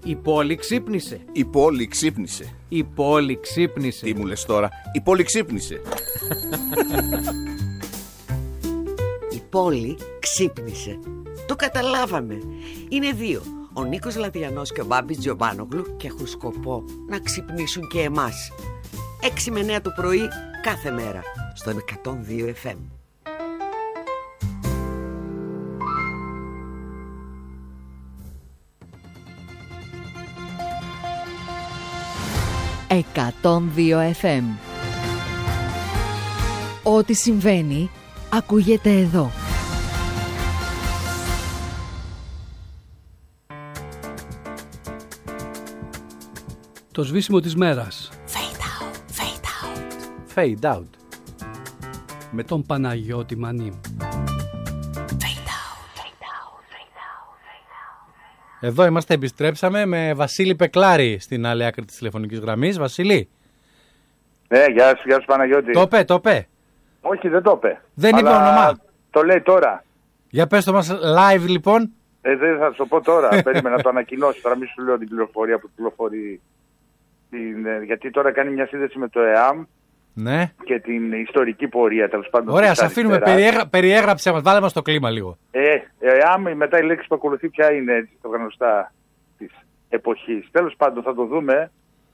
Η πόλη ξύπνησε. Η πόλη ξύπνησε. Η πόλη ξύπνησε. Τι μου λες τώρα? Η πόλη ξύπνησε. Η πόλη ξύπνησε. Το καταλάβαμε. Είναι δύο. Ο Νίκος Λατριανός και ο Μπάμπης Τζιομπάνογλου και έχουν σκοπό να ξυπνήσουν και εμάς. 6 με 9 το πρωί κάθε μέρα στο 102 FM. FM. Ό,τι συμβαίνει ακούγεται εδώ. Το σβήσιμο της μέρας. Fade out. Με τον Παναγιώτη Μανί. Εδώ είμαστε, επιστρέψαμε με Βασίλη Πεκλάρη στην άλλη άκρη της τηλεφωνικής γραμμής. Βασίλη. Ναι, γεια σου Παναγιώτη. Το είπε. Όχι, δεν το είπε. Δεν είπε όνομά. Το λέει τώρα. Για πες το μας live λοιπόν. Δεν θα σου πω τώρα. Περίμενα να το ανακοινώσει. Τώρα μην σου λέω την πληροφορία που κυκλοφορεί. Γιατί τώρα κάνει μια σύνδεση με το ΕΑΜ. Ναι. Και την ιστορική πορεία, τέλος πάντων. Ωραία, σε αφήνουμε. Περιέγραψε μας. Βάλε μας το κλίμα λίγο. ΕΑΜ, μετά η λέξη που ακολουθεί ποια είναι έτσι, το γνωστά της εποχής. Τέλος πάντων, θα το δούμε.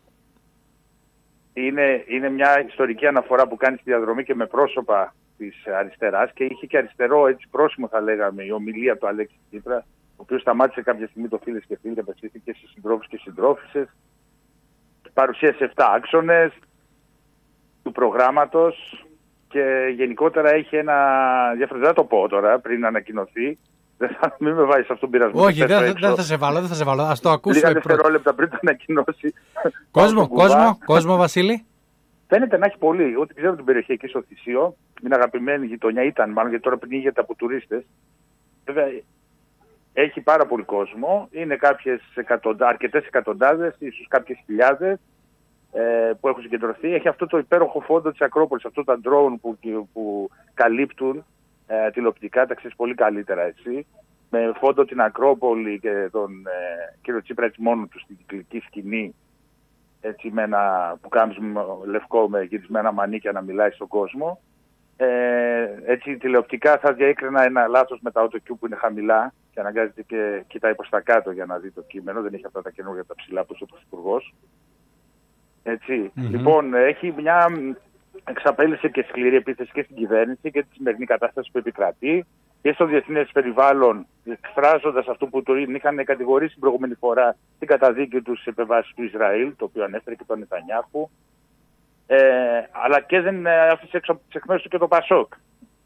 Είναι μια ιστορική αναφορά που κάνει στη διαδρομή και με πρόσωπα της αριστεράς και είχε και αριστερό έτσι πρόσημο, θα λέγαμε, η ομιλία του Αλέξη Τσίπρα, ο οποίος σταμάτησε κάποια στιγμή το φίλες και φίλοι, απευθύνθηκε σε συντρόφους και συντρόφισσες, παρουσίασε 7 άξονες του προγράμματος και γενικότερα έχει ένα διαφορετικό, δεν το πω τώρα πριν ανακοινωθεί. Μην με βάζεις σε αυτόν τον πειρασμό. Όχι, δεν θα σε βάλω. Ας το ακούσουμε. Λίγα δευτερόλεπτα πριν το ανακοινώσει. Κόσμο, Βασίλη. Φαίνεται να έχει πολύ. Ό,τι ξέρω την περιοχή εκεί στο Θησίο, είναι αγαπημένη γειτονιά, ήταν μάλλον γιατί τώρα πνίγεται από τουρίστες. Βέβαια έχει πάρα πολύ κόσμο. Είναι αρκετές εκατοντάδες, ίσως κάποιες χιλιάδες που έχουν συγκεντρωθεί. Έχει αυτό το υπέροχο φόντο της Ακρόπολης, αυτό τα drone που καλύπτουν τηλεοπτικά, τα ξέρεις πολύ καλύτερα εσύ. Με φόντο την Ακρόπολη και τον κύριο Τσίπρα έτσι μόνο του στην κυκλική σκηνή. Έτσι με ένα πουκάμισμα λευκό με γυρισμένα μανίκια να μιλάει στον κόσμο. Έτσι τηλεοπτικά θα διέκρινα ένα λάθος με τα AutoCue που είναι χαμηλά και αναγκάζεται και κοιτάει προς τα κάτω για να δει το κείμενο. Δεν έχει αυτά τα καινούργια τα ψηλά που είσαι ο Πρωθυπουργός. Έτσι. Λοιπόν, έχει μια εξαπέλυσε και σκληρή επίθεση και στην κυβέρνηση και τη σημερινή κατάσταση που επικρατεί και στο διεθνές περιβάλλον, εκφράζοντας αυτό που το είχαν κατηγορήσει την προηγούμενη φορά την καταδίκη του σε επεμβάσεις του Ισραήλ, το οποίο ανέφερε και τον Νετανιάχου, αλλά και δεν άφησε έξω από τις εκμέρους του και το Πασόκ.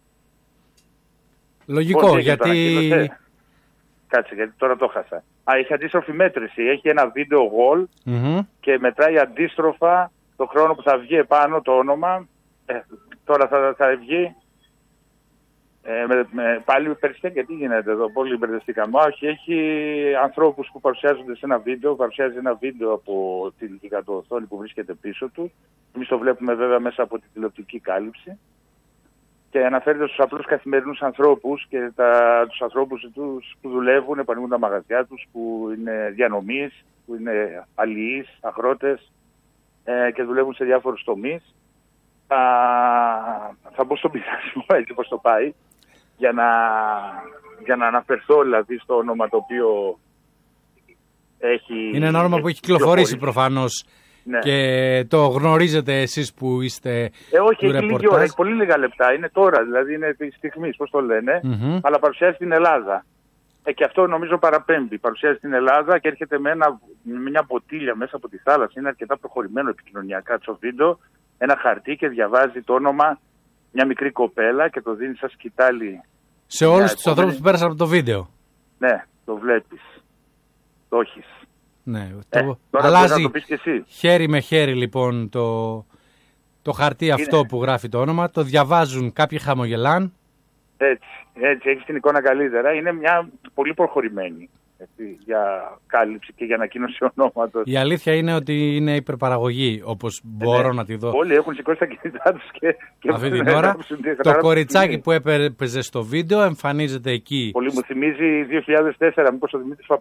Λογικό, γιατί... Κάτσε, γιατί τώρα το χάσα. Έχει αντίστροφη μέτρηση. Έχει ένα βίντεο wall και μετράει αντίστροφα το χρόνο που θα βγει επάνω το όνομα. Τώρα θα βγει. Πάλι περιστέ, γιατί γίνεται εδώ, πολύ μπερδευτήκαμε. Όχι, έχει ανθρώπους που παρουσιάζονται σε ένα βίντεο. Παρουσιάζει ένα βίντεο από την γιγαντοοθόνη που βρίσκεται πίσω του. Εμείς το βλέπουμε βέβαια μέσα από την τηλεοπτική κάλυψη. Και αναφέρεται στους απλούς καθημερινούς ανθρώπους και τους ανθρώπους που δουλεύουν, που ανοίγουν τα μαγαζιά τους, που είναι διανομείς, που είναι αλληλείς, αγρότες και δουλεύουν σε διάφορους τομείς. Θα μπω στον πειρασμό έτσι πως το πάει, για να αναφερθώ δηλαδή στο όνομα το οποίο έχει... Είναι ένα όνομα που έχει κυκλοφορήσει προφανώς. Ναι. Και το γνωρίζετε εσείς που είστε όχι, έχει λίγη ώρα, έχει πολύ λίγα λεπτά. Είναι τώρα, δηλαδή είναι τη στιγμή, πώς το λένε, αλλά παρουσιάζει την Ελλάδα. Και αυτό νομίζω παραπέμπει. Παρουσιάζει την Ελλάδα και έρχεται με μια μποτίλια μέσα από τη θάλασσα. Είναι αρκετά προχωρημένο επικοινωνιακά το βίντεο. Ένα χαρτί και διαβάζει το όνομα μια μικρή κοπέλα και το δίνει σαν σκητάλι. Σε όλους τους ανθρώπους που πέρασαν από το βίντεο. Ναι, το βλέπεις. Το έχεις. Ναι, αλλάζει χέρι με χέρι λοιπόν το χαρτί αυτό που γράφει το όνομα, το διαβάζουν, κάποιοι χαμογελάν. Έτσι, έχεις την εικόνα καλύτερα. Είναι μια πολύ προχωρημένη για κάλυψη και για ανακοίνωση ονόματος. Η αλήθεια είναι ότι είναι υπερπαραγωγή, όπως μπορώ να τη δω. Όλοι έχουν σηκώσει τα κινητά τους και αυτή την ώρα. Το κοριτσάκι που έπαιζε στο βίντεο εμφανίζεται εκεί. Πολύ μου θυμίζει 2004, μήπως ο Δημήτρης